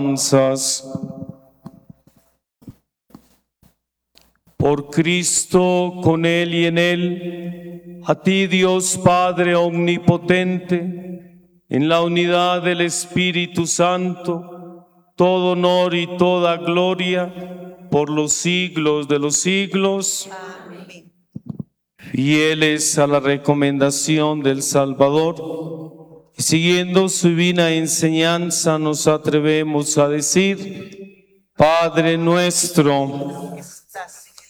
Por Cristo, con Él y en Él, a ti Dios Padre omnipotente, en la unidad del Espíritu Santo, todo honor y toda gloria por los siglos de los siglos. Amén. Fieles a la recomendación del Salvador, y siguiendo su divina enseñanza, nos atrevemos a decir: Padre nuestro, Estás